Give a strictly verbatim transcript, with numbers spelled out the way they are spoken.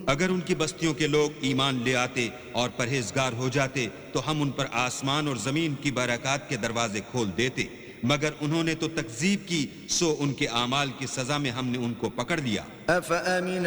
अगर उनकी बस्तियों के लोग ईमान ले आते और परहेजगार हो जाते तो हम उन पर आसमान और जमीन की बरकत के दरवाजे खोल देते, मगर उन्होंने तो तकजीब की, सो उनके आमाल की सजा में हमने उनको पकड़ लिया।